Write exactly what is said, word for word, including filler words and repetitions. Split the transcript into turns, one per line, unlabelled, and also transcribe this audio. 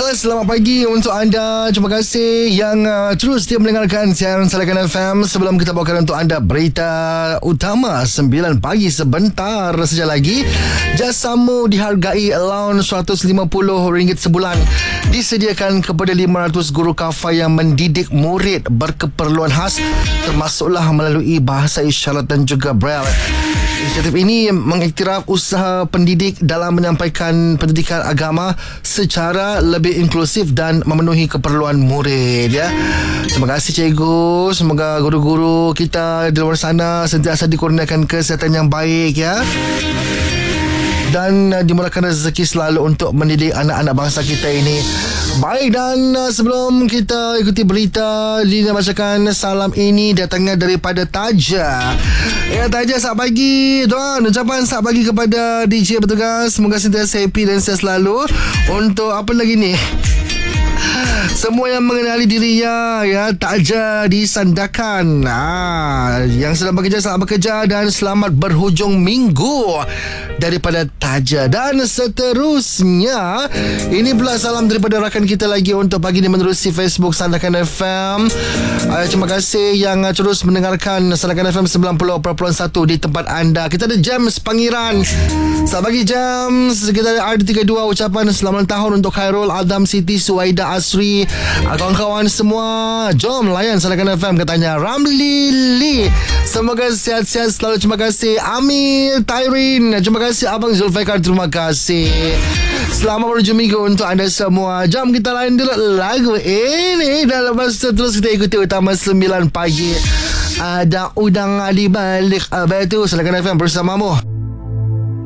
Well, selamat pagi untuk anda. Terima kasih yang uh, terus dia mendengarkan siaran Salakan F M. Sebelum kita bawakan untuk anda berita utama sembilan pagi sebentar saja lagi. Jasamu dihargai allowance seratus lima puluh ringgit sebulan disediakan kepada lima ratus guru kafa yang mendidik murid berkeperluan khas, termasuklah melalui bahasa isyarat dan juga braille. Inisiatif ini mengiktiraf usaha pendidik dalam menyampaikan pendidikan agama secara lebih inklusif dan memenuhi keperluan murid, ya. Terima kasih cikgu. Semoga guru-guru kita di luar sana sentiasa dikurniakan kesihatan yang baik, ya, dan uh, dimurahkan rezeki selalu untuk mendidik anak-anak bangsa kita ini. Baik, dan uh, sebelum kita ikuti berita, Lina bacakan salam ini datangnya daripada Taja. Ya, Taja, selamat pagi tuan. Ucapan selamat pagi kepada D J bertugas. Semoga sentiasa happy dan sehat selalu. Untuk apa lagi ni? Semua yang mengenali dirinya, ya, Taja di Sandakan. Ah, yang sedang bekerja, selamat bekerja dan selamat berhujung minggu daripada Taja. Dan seterusnya, ini pula salam daripada rakan kita lagi untuk pagi ini menerusi Facebook Sandakan F M. Ah, terima kasih yang terus mendengarkan Sandakan F M sembilan puluh perpuluhan satu di tempat anda. Kita ada James Pangiran. Selamat pagi James. Kita ada R D tiga puluh dua ucapan selamat tahun untuk Khairul, Adam, Siti, Suwaida, Asri, kawan-kawan semua. Jom layan Salakan F M, katanya Ramli Lee. Semoga sihat-sihat selalu. Terima kasih Amir Tyrin. Terima kasih Abang Zulfikar. Terima kasih. Selamat berhujung minggu untuk anda semua. Jom kita layan dulu lagu ini, dan lepas tu terus kita ikuti utama sembilan pagi. Ada udang di balik batu. Salakan F M bersamamu.